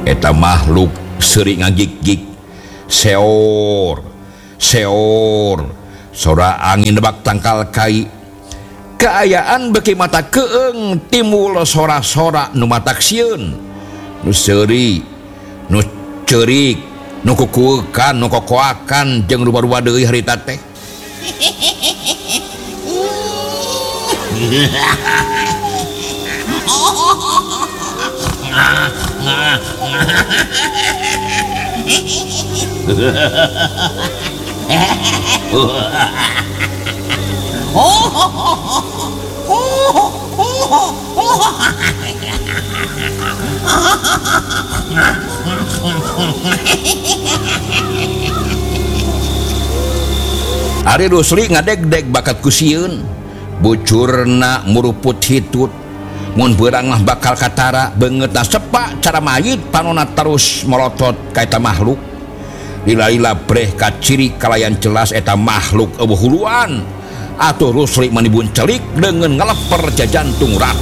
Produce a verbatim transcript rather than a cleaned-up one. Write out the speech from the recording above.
eta makhluk sering ngagik-gik seor seor sora angin nebak tangkal kai keayaan beki mata keeng timbul sora-sora nu mataksieun nu seuri nu cerik nu kukueukan nu kokoakan jeung ruba-ruba deui harita teh. Ari Rusli ngadeg-deg bakat kusieun bucurna muruput hitut mun beurang mah bakal katara beungeutna sepa cara mayit panonna terus melotot ka eta makhluk lila-lila breh ka ciri kalayan jelas eta makhluk eueuh huluan atuh Rusli manibun celik dengan ngaleper ja jantung rat